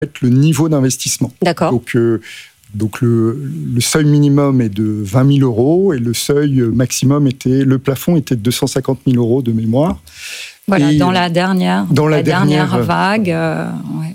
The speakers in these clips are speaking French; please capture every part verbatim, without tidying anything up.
le niveau d'investissement. D'accord. Donc, euh, donc le, le seuil minimum est de vingt mille euros et le seuil maximum était, le plafond était de deux cent cinquante mille euros de mémoire. Voilà, et dans la dernière, dans la la dernière, dernière vague. Euh, ouais.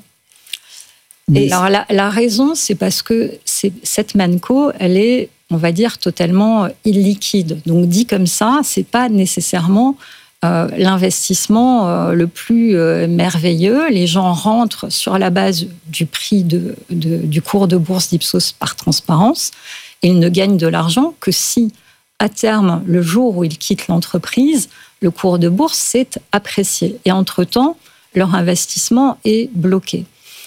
Mais Et alors la, la raison, c'est parce que c'est, cette Manco, elle est, on va dire, totalement illiquide. Donc dit comme ça, c'est pas nécessairement euh, l'investissement euh, le plus euh, merveilleux. Les gens rentrent sur la base du prix de, de, du cours de bourse d'Ipsos par transparence et ils ne gagnent de l'argent que si, à terme, le jour où ils quittent l'entreprise, le cours de bourse s'est apprécié. Et entre-temps, leur investissement est bloqué.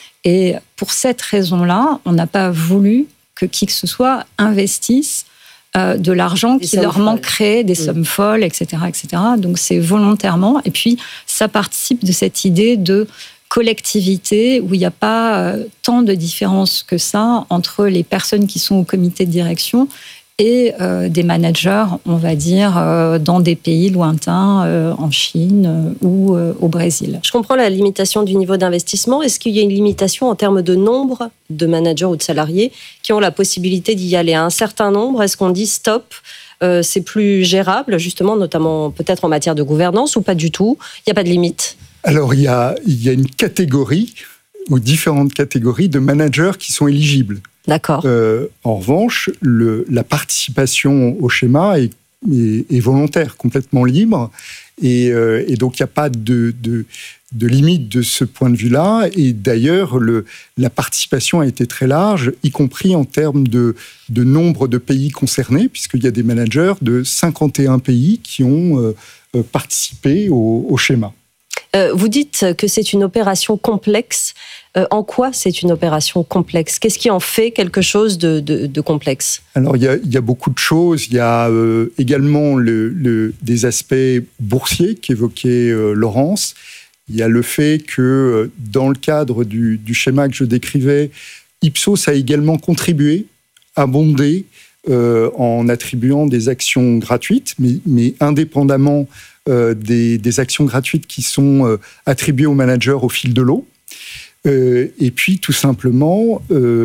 Et pour cette raison-là, on n'a pas voulu que qui que ce soit investisse euh, de l'argent Des qui leur folles. manquerait, des Mmh. sommes folles, et cetera, et cetera. Donc c'est volontairement. Et puis ça participe de cette idée de collectivité où il n'y a pas euh, tant de différence que ça entre les personnes qui sont au comité de direction et euh, des managers, on va dire, euh, dans des pays lointains, euh, en Chine euh, ou euh, au Brésil. Je comprends la limitation du niveau d'investissement. Est-ce qu'il y a une limitation en termes de nombre de managers ou de salariés qui ont la possibilité d'y aller à un certain nombre? Est-ce qu'on dit stop, euh, c'est plus gérable, justement, notamment peut-être en matière de gouvernance, ou pas du tout? Il n'y a pas de limite? alors, il y a, il y a une catégorie, ou différentes catégories de managers qui sont éligibles. D'accord. Euh, en revanche, le, la participation au schéma est, est, est volontaire, complètement libre. Et, euh, et donc, il n'y a pas de, de, de limite de ce point de vue-là. Et d'ailleurs, le, la participation a été très large, y compris en termes de, de nombre de pays concernés, puisqu'il y a des managers de cinquante et un pays qui ont euh, participé au, au schéma. Euh, vous dites que c'est une opération complexe. Euh, en quoi c'est une opération complexe? Qu'est-ce qui en fait quelque chose de, de, de complexe? Alors, il y, a, il y a beaucoup de choses. Il y a euh, également le, le, des aspects boursiers qu'évoquait euh, Laurence. Il y a le fait que, euh, dans le cadre du, du schéma que je décrivais, Ipsos a également contribué, abondé, euh, en attribuant des actions gratuites, mais, mais indépendamment euh, des, des actions gratuites qui sont euh, attribuées aux managers au fil de l'eau. Euh, et puis, tout simplement, euh,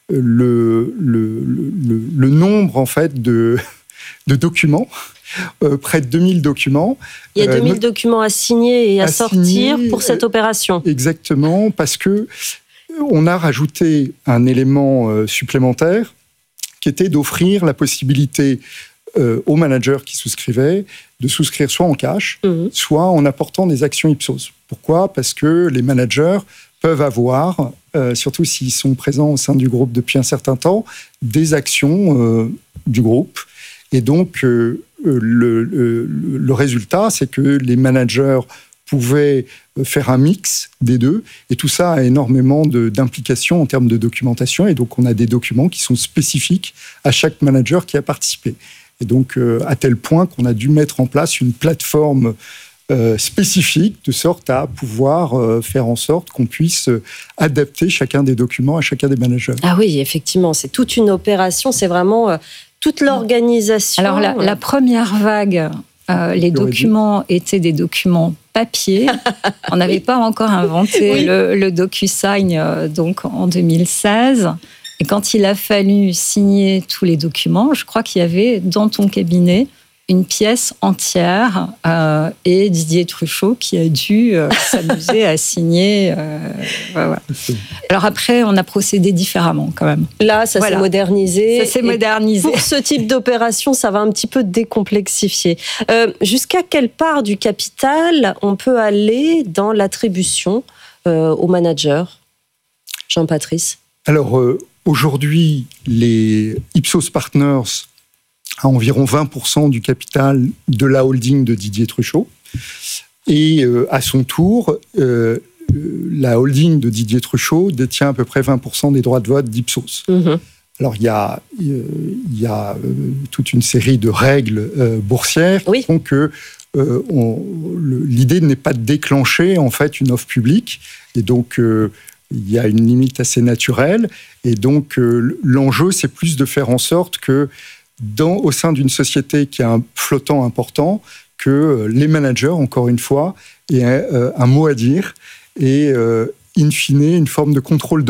le, le, le, le nombre, en fait, de, de documents, euh, près de deux mille documents. Il y a deux mille euh, documents à signer et à, à sortir signer, pour cette opération. Exactement, parce que on a rajouté un élément euh, supplémentaire qui était d'offrir la possibilité euh, aux managers qui souscrivaient de souscrire soit en cash, mmh. soit en apportant des actions Ipsos. Pourquoi ? Parce que les managers peuvent avoir, euh, surtout s'ils sont présents au sein du groupe depuis un certain temps, des actions euh, du groupe. Et donc, euh, le, le, le résultat, c'est que les managers pouvaient faire un mix des deux. Et tout ça a énormément de, d'implications en termes de documentation. Et donc, on a des documents qui sont spécifiques à chaque manager qui a participé. Et donc, euh, à tel point qu'on a dû mettre en place une plateforme Euh, spécifique, de sorte à pouvoir euh, faire en sorte qu'on puisse euh, adapter chacun des documents à chacun des managers. Ah oui, effectivement, c'est toute une opération, c'est vraiment euh, toute l'organisation. Alors, la, la première vague, euh, les documents étaient des documents papier. On n'avait pas encore inventé oui. le, le DocuSign euh, donc, en deux mille seize. Et quand il a fallu signer tous les documents, je crois qu'il y avait dans ton cabinet une pièce entière euh, et Didier Truchot qui a dû euh, s'amuser à signer. Euh, voilà. Alors après, on a procédé différemment quand même. Là, ça voilà. s'est modernisé. Ça s'est modernisé. Pour ce type d'opération, ça va un petit peu décomplexifier. Euh, jusqu'à quelle part du capital on peut aller dans l'attribution euh, au manager, Jean-Patrice ? Alors, euh, aujourd'hui, les Ipsos Partners à environ vingt pour cent du capital de la holding de Didier Truchot. Et euh, à son tour, euh, la holding de Didier Truchot détient à peu près vingt pour cent des droits de vote d'Ipsos. Mmh. Alors, il y a, euh, y a euh, toute une série de règles euh, boursières oui. qui font que euh, on, le, l'idée n'est pas de déclencher en fait, une offre publique. Et donc, euh, il y a une limite assez naturelle. Et donc, euh, l'enjeu, c'est plus de faire en sorte que Dans, au sein d'une société qui a un flottant important, que les managers, encore une fois, aient un, un mot à dire et, euh, in fine, une forme de contrôle de